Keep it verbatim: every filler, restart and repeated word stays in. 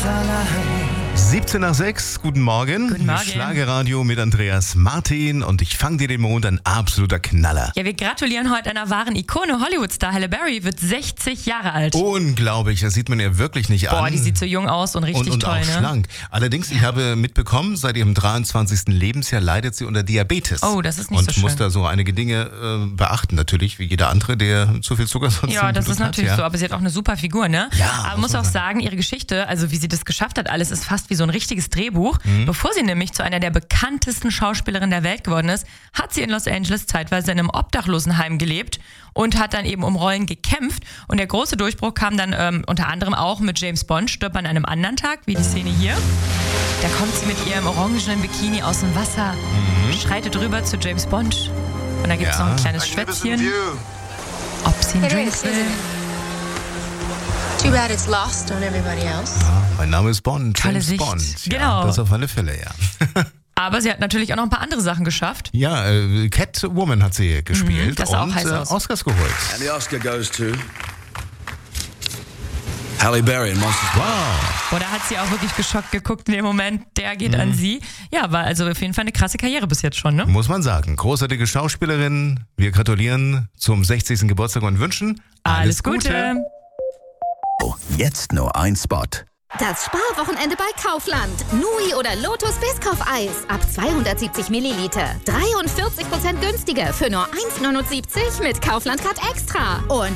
siebzehn nach sechs, guten Morgen. Guten Morgen. Schlagerradio mit Andreas Martin und ich fange dir den Mond, ein absoluter Knaller. Ja, wir gratulieren heute einer wahren Ikone. Hollywood-Star Halle Berry wird sechzig Jahre alt. Unglaublich, das sieht man ihr wirklich nicht Boah, an. die sieht so jung aus und richtig und, und toll, auch ne? schlank. Allerdings, ich habe mitbekommen, seit ihrem dreiundzwanzigsten Lebensjahr leidet sie unter Diabetes. Oh, das ist nicht und so schön. Und muss da so einige Dinge äh, beachten, natürlich, wie jeder andere, der zu viel Zucker sonst Ja, im das Blut ist natürlich hat, ja. so, aber sie hat auch eine super Figur, ne? Ja, aber muss muss man auch sagen. sagen, ihre Geschichte, also wie sie das geschafft hat, alles ist fast wie so ein richtiges Drehbuch. Mhm. Bevor sie nämlich zu einer der bekanntesten Schauspielerinnen der Welt geworden ist, hat sie in Los Angeles zeitweise in einem Obdachlosenheim gelebt und hat dann eben um Rollen gekämpft. Und der große Durchbruch kam dann ähm, unter anderem auch mit James Bond, stirbt an einem anderen Tag, wie die Szene hier. Da kommt sie mit ihrem orangenen Bikini aus dem Wasser, Mhm. schreitet rüber zu James Bond. Und da gibt es Ja. noch ein kleines Schwätzchen, ob sie einen It Drink is, will. isn't it? Too bad it's lost on everybody else. Ja, mein Name ist Bond, Tolle James Sicht. Bond. Ja, Genau. das auf alle Fälle, ja. Aber sie hat natürlich auch noch ein paar andere Sachen geschafft. Ja, äh, Catwoman hat sie gespielt Mhm, das sah auch und heiß äh, aus. Oscars geholt. And the Oscar goes to Halle Berry in Monsters. Wow. Oder hat sie auch wirklich geschockt geguckt in dem Moment, der geht an sie. Ja, war also auf jeden Fall eine krasse Karriere bis jetzt schon, ne? Muss man sagen. Großartige Schauspielerin. Wir gratulieren zum sechzigsten Geburtstag und wünschen Alles Gute. Jetzt nur ein Spot. Das Sparwochenende bei Kaufland. Nui oder Lotus Biscoff-Eis. Ab zweihundertsiebzig Milliliter. dreiundvierzig Prozent günstiger für nur eins neunundsiebzig mit Kaufland Card Extra. Und